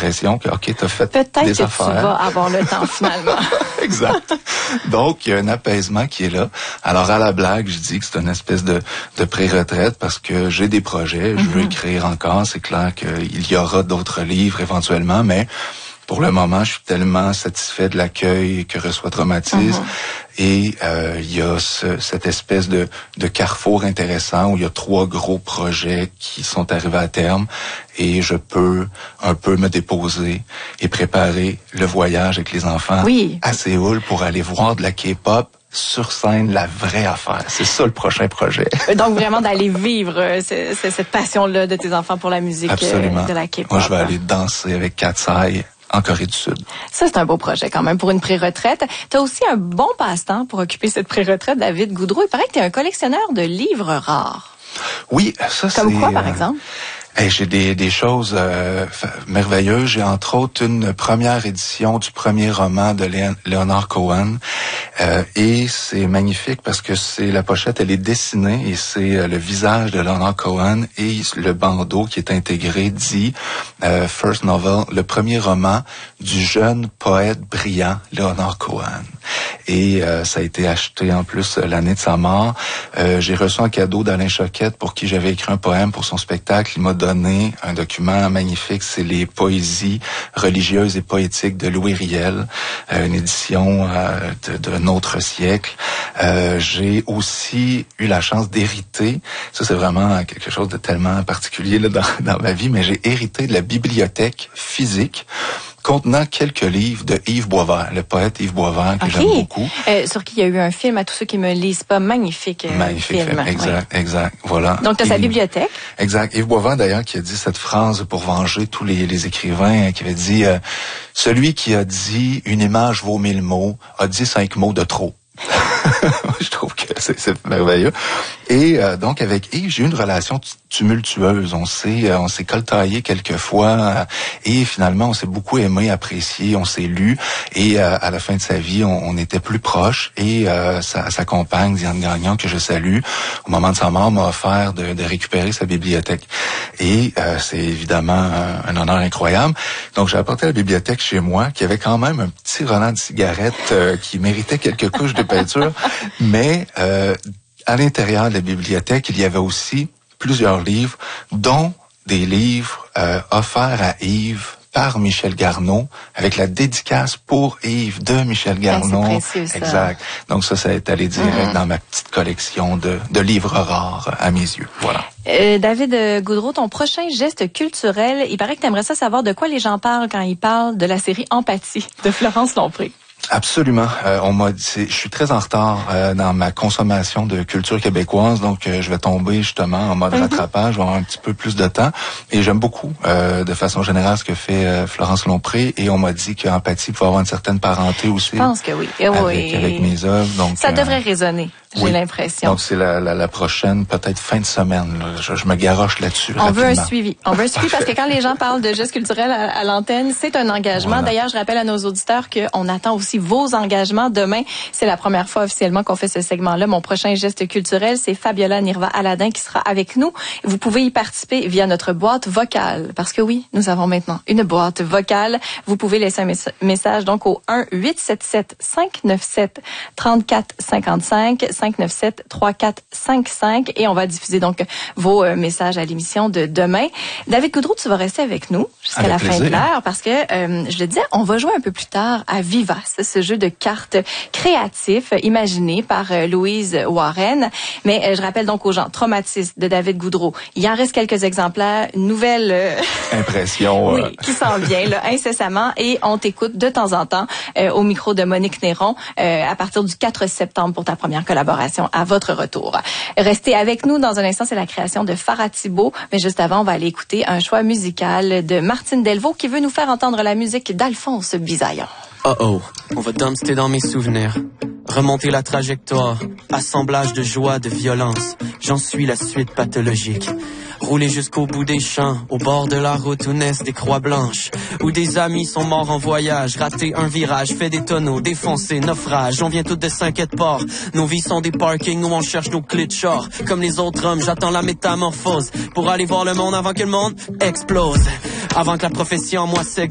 l'impression que, OK, t'as fait peut-être des que affaires. tu vas avoir le temps finalement. Exact. Donc, il y a un apaisement qui est là. Alors, à la blague, je dis que c'est une espèce de pré-retraite parce que j'ai des projets, je veux écrire encore. C'est clair qu'il y aura d'autres livres éventuellement, mais pour le moment, je suis tellement satisfait de l'accueil que reçoit Traumatisme. Et il y a cette espèce de carrefour intéressant où il y a 3 gros projets qui sont arrivés à terme et je peux un peu me déposer et préparer le voyage avec les enfants à Séoul pour aller voir de la K-pop sur scène, la vraie affaire. C'est ça le prochain projet. Donc vraiment d'aller vivre cette passion-là de tes enfants pour la musique. Absolument. De la K-pop. Moi, je vais aller danser avec Katsai en Corée du Sud. Ça, c'est un beau projet quand même pour une pré-retraite. Tu as aussi un bon passe-temps pour occuper cette pré-retraite, David Goudreau. Il paraît que tu es un collectionneur de livres rares. Oui, ça c'est... Comme quoi, par exemple? J'ai des choses merveilleuses. J'ai entre autres une première édition du premier roman de Leonard Cohen. Et c'est magnifique parce que la pochette, elle est dessinée et c'est le visage de Leonard Cohen et le bandeau qui est intégré dit First Novel, le premier roman du jeune poète brillant Leonard Cohen. Et ça a été acheté en plus l'année de sa mort. J'ai reçu un cadeau d'Alain Choquette pour qui j'avais écrit un poème pour son spectacle. Il m'a donné un document magnifique, c'est les poésies religieuses et poétiques de Louis Riel, une édition d'un autre siècle. J'ai aussi eu la chance d'hériter, ça c'est vraiment quelque chose de tellement particulier là, dans ma vie, mais j'ai hérité de la bibliothèque physique contenant quelques livres de Yves Boisvert, le poète Yves Boisvert que j'aime beaucoup. Sur qui il y a eu un film, à tous ceux qui me lisent pas, magnifique film. Exact, voilà. Donc, tu as sa bibliothèque. Exact. Yves Boisvert, d'ailleurs, qui a dit cette phrase pour venger tous les écrivains, qui avait dit « Celui qui a dit une image vaut 1000 mots, a dit 5 mots de trop. » Je trouve que c'est merveilleux. Et donc avec Yves, j'ai eu une relation tumultueuse. On s'est coltaillé quelques fois et finalement on s'est beaucoup aimé, apprécié, on s'est lu et à la fin de sa vie, on était plus proches et sa compagne Diane Gagnon que je salue, au moment de sa mort m'a offert de récupérer sa bibliothèque. Et c'est évidemment un honneur incroyable. Donc j'ai apporté la bibliothèque chez moi qui avait quand même un petit Roland de cigarette qui méritait quelques couches de peinture, mais à l'intérieur de la bibliothèque, il y avait aussi plusieurs livres, dont des livres offerts à Yves par Michel Garneau, avec la dédicace pour Yves de Michel Garneau. C'est précieux, ça. Exact. Donc ça est allé direct dans ma petite collection de livres rares à mes yeux. Voilà. David Goudreau, ton prochain geste culturel, il paraît que tu aimerais ça savoir de quoi les gens parlent quand ils parlent de la série Empathie de Florence Lompré. Absolument. On m'a dit, je suis très en retard dans ma consommation de culture québécoise, donc je vais tomber justement en mode rattrapage, je vais avoir un petit peu plus de temps. Et j'aime beaucoup, de façon générale, ce que fait Florence Lompré. Et on m'a dit qu'Empathie pouvait avoir une certaine parenté aussi. Je pense que oui. Avec mes œuvres. Donc ça devrait résonner. J'ai l'impression. Donc c'est la prochaine, peut-être fin de semaine. Là. Je me garoche là-dessus. On veut un suivi. On veut un suivi parce que quand les gens parlent de gestes culturels à l'antenne, c'est un engagement. Voilà. D'ailleurs, je rappelle à nos auditeurs qu'on attend aussi vos engagements. Demain, c'est la première fois officiellement qu'on fait ce segment-là. Mon prochain geste culturel, c'est Fabiola Nirva-Aladin qui sera avec nous. Vous pouvez y participer via notre boîte vocale. Parce que oui, nous avons maintenant une boîte vocale. Vous pouvez laisser un message donc au 1-877-597-3455. 597-3455 et on va diffuser donc vos messages à l'émission de demain. David Goudreau, tu vas rester avec nous jusqu'à la fin de l'heure parce que, je le disais, on va jouer un peu plus tard à Vivace, ce jeu de cartes créatif imaginé par Louise Warren. Mais je rappelle donc aux gens, Traumatisme de David Goudreau. Il en reste quelques exemplaires, une nouvelle impression qui s'en vient là, incessamment et on t'écoute de temps en temps au micro de Monique Néron à partir du 4 septembre pour ta première collaboration à votre retour. Restez avec nous. Dans un instant, c'est la création de Farah Thibault. Mais juste avant, on va aller écouter un choix musical de Martine Delvaux qui veut nous faire entendre la musique d'Alphonse Bisaillon. On va dumpster dans mes souvenirs. Remonter la trajectoire. Assemblage de joie, de violence. J'en suis la suite pathologique. Rouler jusqu'au bout des champs, au bord de la route où naissent des croix blanches, où des amis sont morts en voyage, rater un virage, fait des tonneaux, défoncer, naufrage, on vient tous de 5 ports, nos vies sont des parkings où on cherche nos clés de char, comme les autres hommes, j'attends la métamorphose, pour aller voir le monde avant que le monde explose, avant que la prophétie en moi s'exerce.